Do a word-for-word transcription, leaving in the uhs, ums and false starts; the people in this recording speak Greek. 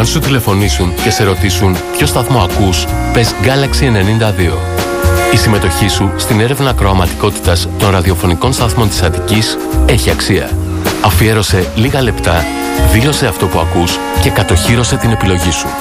σου τηλεφωνήσουν και σε ρωτήσουν ποιο σταθμό ακούς, πες Galaxy ενενήντα δύο. Η συμμετοχή σου στην έρευνα ακροαματικότητας των ραδιοφωνικών σταθμών της Αττικής έχει αξία. Αφιέρωσε λίγα λεπτά, δήλωσε αυτό που ακούς και κατοχύρωσε την επιλογή σου.